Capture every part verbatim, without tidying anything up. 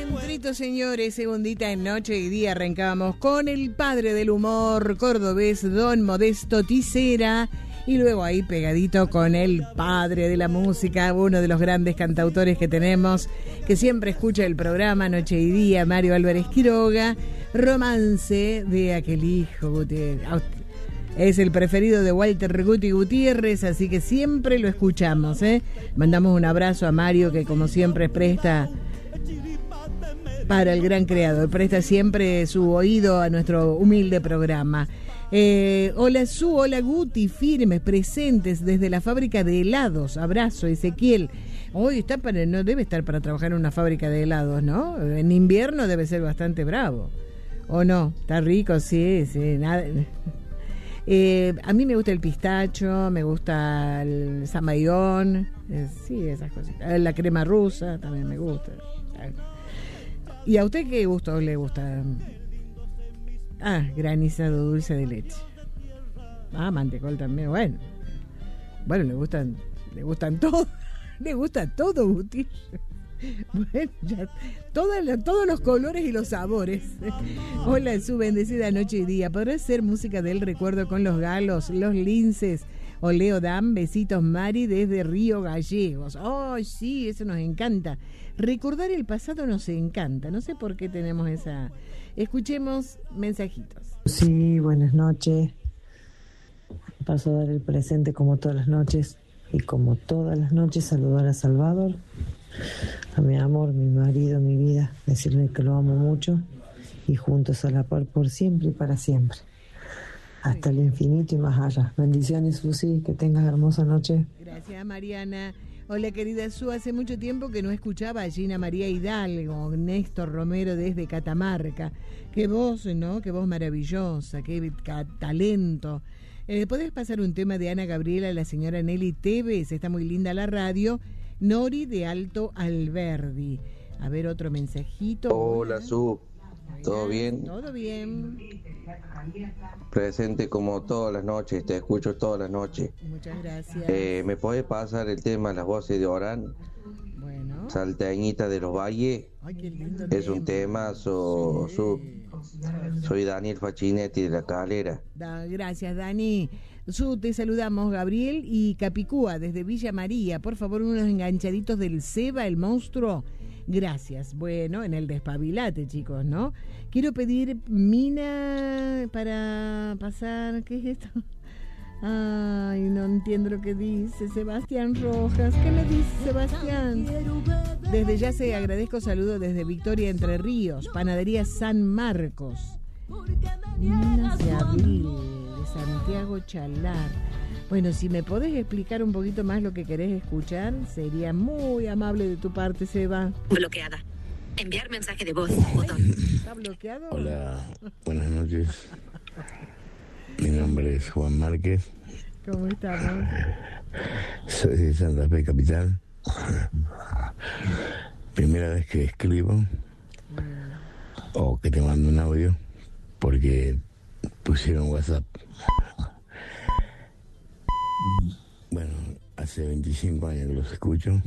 Entrito, señores, segundita en Noche y Día. Arrancamos con el padre del humor cordobés, don Modesto Ticera. Y luego ahí pegadito con el padre de la música, uno de los grandes cantautores que tenemos, que siempre escucha el programa Noche y Día, Mario Álvarez Quiroga. Romance de aquel hijo Gutiérrez. Es el preferido de Walter Guti Gutiérrez, así que siempre lo escuchamos, ¿eh? Mandamos un abrazo a Mario, que como siempre presta para el gran creador, presta siempre su oído a nuestro humilde programa. Eh, hola Su, hola Guti, firmes, presentes desde la fábrica de helados. Abrazo, Ezequiel. Hoy está para, no debe estar para trabajar en una fábrica de helados, ¿no? En invierno debe ser bastante bravo. ¿O no? Está rico, sí, sí, nada. Eh, a mí me gusta el pistacho, me gusta el zamballón, eh, sí, esas cositas. La crema rusa también me gusta. ¿Y a usted qué gusto le gusta? Ah, granizado dulce de leche. Ah, mantecol también, bueno. Bueno, le gustan, le gustan todo, le gusta todo, Guti. Bueno, ya, todas las, todos los colores y los sabores. Hola, su bendecida noche y día. ¿Podrá ser música del recuerdo con los galos, los linces o Leo Dan? Besitos, Mari, desde Río Gallegos. ¡Ay, oh, sí! Eso nos encanta. Recordar el pasado nos encanta. No sé por qué tenemos esa... Escuchemos mensajitos. Sí, buenas noches. Paso a dar el presente como todas las noches. Y como todas las noches saludar a Salvador, a mi amor, mi marido, mi vida, decirle que lo amo mucho y juntos a la par por siempre y para siempre, hasta el infinito y más allá. Bendiciones, Susi, que tengas hermosa noche. Gracias, Mariana. Hola, querida Su, hace mucho tiempo que no escuchaba a Gina María Hidalgo, Néstor Romero desde Catamarca. Qué voz, ¿no? Qué voz maravillosa, qué talento. Eh, ¿Podés pasar un tema de Ana Gabriela, la señora Nelly Tevez? Está muy linda la radio. Nori de Alto Alberdi. A ver, otro mensajito. Hola, Su. ¿Todo bien? Todo bien. Presente como todas las noches, te escucho todas las noches. Muchas gracias. Eh, ¿Me podés pasar el tema Las Voces de Orán? Bueno. Salteñita de los Valles. Ay, qué lindo es tema. Un tema, so, sí. Su. Soy Daniel Fachinetti de La Calera. Da, gracias, Dani. Su, te saludamos, Gabriel y Capicúa desde Villa María. Por favor, unos enganchaditos del Seba, el monstruo. Gracias. Bueno, en el despabilate, chicos, ¿no? Quiero pedir Mina para pasar. ¿Qué es esto? Ay, no entiendo lo que dice Sebastián Rojas. ¿Qué me dice Sebastián? Desde ya se agradezco saludos desde Victoria, Entre Ríos, Panadería San Marcos. Minas de Abril, de Santiago Chalar. Bueno, si me podés explicar un poquito más lo que querés escuchar, sería muy amable de tu parte, Seba. Bloqueada. Enviar mensaje de voz. Botón. ¿Está bloqueado? Hola, buenas noches. Mi nombre es Juan Márquez. ¿Cómo estamos? Soy de Santa Fe Capital. Primera vez que escribo mm. o que te mando un audio porque pusieron WhatsApp. Bueno, hace veinticinco años que los escucho.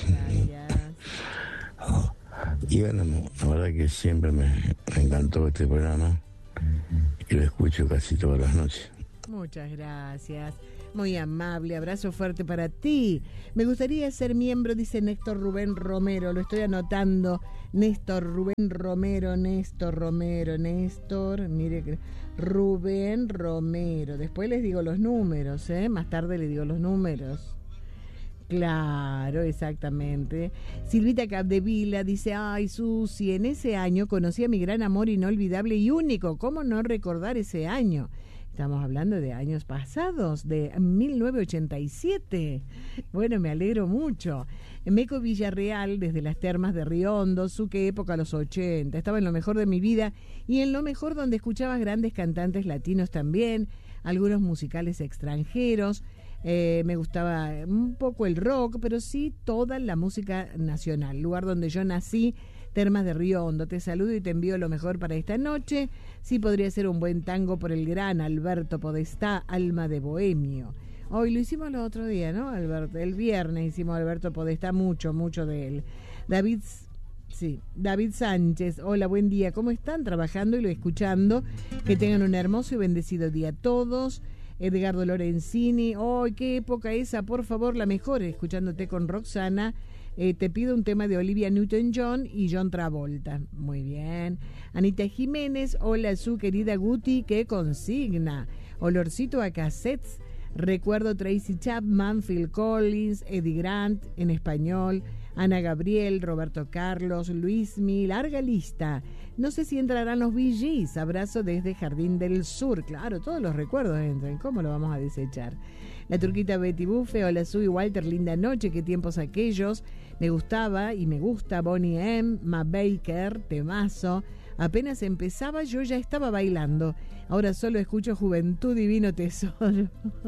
Y bueno, la verdad que siempre me, me encantó este programa y lo escucho casi todas las noches. Muchas gracias, muy amable, abrazo fuerte para ti. Me gustaría ser miembro, dice Néstor Rubén Romero, lo estoy anotando. Néstor Rubén Romero, Néstor Romero, Néstor, mire, Rubén Romero. Después les digo los números, ¿eh? Más tarde les digo los números. Claro, exactamente. Silvita Capdevila dice, ay, Susi, en ese año conocí a mi gran amor inolvidable y único. ¿Cómo no recordar ese año? Estamos hablando de años pasados, de mil novecientos ochenta y siete. Bueno, me alegro mucho. Meco Villarreal, desde las termas de Río Hondo, su qué época, los ochenta. Estaba en lo mejor de mi vida y en lo mejor donde escuchabas grandes cantantes latinos también, algunos musicales extranjeros. Eh, me gustaba un poco el rock, pero sí toda la música nacional. Lugar donde yo nací, Termas de Río Hondo. Te saludo y te envío lo mejor para esta noche. Sí podría ser un buen tango por el gran Alberto Podestá, Alma de Bohemio. Hoy lo hicimos el otro día, ¿no, Alberto? El viernes hicimos Alberto Podestá, mucho, mucho de él. David Sí, David Sánchez, hola, buen día, ¿cómo están? Trabajando y lo escuchando, que tengan un hermoso y bendecido día a todos. Edgardo Lorenzini, ¡ay, oh, qué época esa! Por favor, la mejor, escuchándote con Roxana. Eh, te pido un tema de Olivia Newton-John y John Travolta. Muy bien. Anita Jiménez, hola, su querida Guti, qué consigna. Olorcito a cassettes. Recuerdo Tracy Chapman, Phil Collins, Eddie Grant en español, Ana Gabriel, Roberto Carlos, Luismi, larga lista. No sé si entrarán los Bee Gees. Abrazo desde Jardín del Sur. Claro, todos los recuerdos entran. ¿Cómo lo vamos a desechar? La turquita Betty Buffe, hola Sue y Walter, linda noche, qué tiempos aquellos. Me gustaba y me gusta Bonnie M, Ma Baker, temazo. Apenas empezaba yo ya estaba bailando. Ahora solo escucho Juventud Divino Tesoro.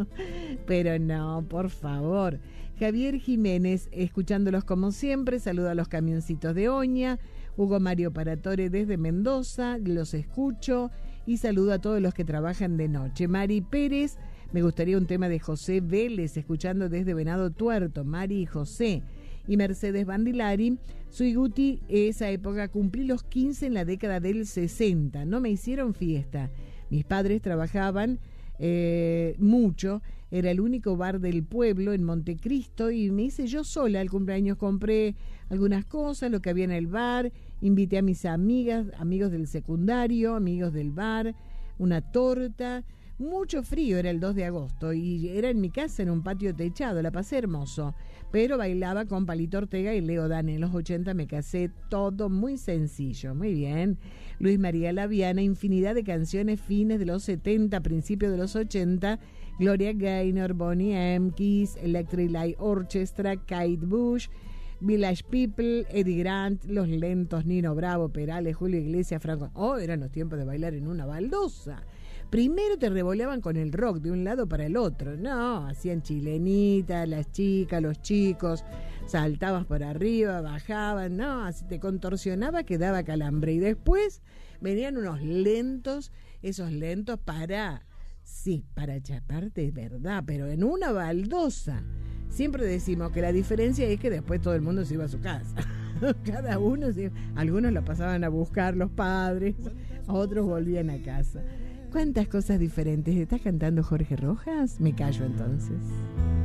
Pero no, por favor. Javier Jiménez, escuchándolos como siempre. Saludo a los camioncitos de Oña. Hugo Mario Paratore desde Mendoza. Los escucho. Y saludo a todos los que trabajan de noche. Mari Pérez, me gustaría un tema de José Vélez, escuchando desde Venado Tuerto. Mari y José. Y Mercedes Bandilari, soy Guti, esa época cumplí los quince en la década del sesenta, no me hicieron fiesta. Mis padres trabajaban eh, mucho, era el único bar del pueblo en Montecristo y me hice yo sola el cumpleaños, compré algunas cosas, lo que había en el bar, invité a mis amigas, amigos del secundario, amigos del bar, una torta. Mucho frío, era el dos de agosto y era en mi casa en un patio techado, la pasé hermoso, pero bailaba con Palito Ortega y Leo Dan. En los ochenta me casé, todo muy sencillo. Muy bien. Luis María Laviana, infinidad de canciones fines de los setenta, principios de los ochenta. Gloria Gaynor, Bonnie M, Kiss, Electric Light Orchestra, Kate Bush, Village People, Eddie Grant, Los Lentos, Nino Bravo, Perales, Julio Iglesias, Franco. Oh, eran los tiempos de bailar en una baldosa. Primero te revoleaban con el rock de un lado para el otro. No, hacían chilenita, las chicas, los chicos, saltabas por arriba, bajaban, no, así te contorsionaba que daba calambre. Y después venían unos lentos, esos lentos para, sí, para chaparte, es verdad, pero en una baldosa. Siempre decimos que la diferencia es que después todo el mundo se iba a su casa. Cada uno, se, algunos lo pasaban a buscar los padres, otros volvían a casa. ¿Cuántas cosas diferentes? ¿Estás cantando Jorge Rojas? Me callo entonces.